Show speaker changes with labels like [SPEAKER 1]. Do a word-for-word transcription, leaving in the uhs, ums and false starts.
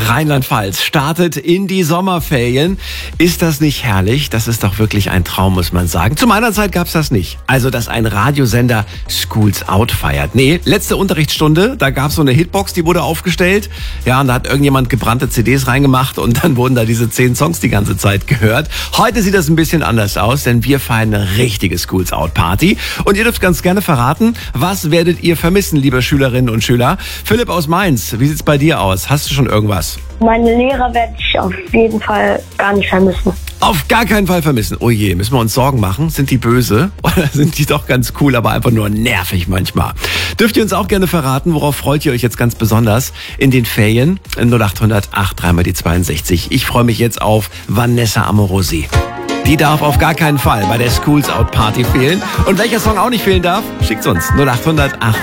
[SPEAKER 1] Rheinland-Pfalz startet in die Sommerferien. Ist das nicht herrlich? Das ist doch wirklich ein Traum, muss man sagen. Zu meiner Zeit gab's das nicht. Also, dass ein Radiosender Schools Out feiert. Nee, letzte Unterrichtsstunde, da gab's so eine Hitbox, die wurde aufgestellt. Ja, und da hat irgendjemand gebrannte C Ds reingemacht und dann wurden da diese zehn Songs die ganze Zeit gehört. Heute sieht das ein bisschen anders aus, denn wir feiern eine richtige Schools Out Party. Und ihr dürft ganz gerne verraten, was werdet ihr vermissen, liebe Schülerinnen und Schüler? Philipp aus Mainz, wie sieht's bei dir aus? Hast du schon irgendwas?
[SPEAKER 2] Meine Lehrer werde ich auf jeden Fall gar nicht vermissen.
[SPEAKER 1] Auf gar keinen Fall vermissen. Oh je, müssen wir uns Sorgen machen? Sind die böse? Oder sind die doch ganz cool, aber einfach nur nervig manchmal? Dürft ihr uns auch gerne verraten, worauf freut ihr euch jetzt ganz besonders in den Ferien? null acht hundert acht drei mal die zweiundsechzig. Ich freue mich jetzt auf Vanessa Amorosi. Die darf auf gar keinen Fall bei der Schools Out Party fehlen. Und welcher Song auch nicht fehlen darf, schickt's uns null acht hundert acht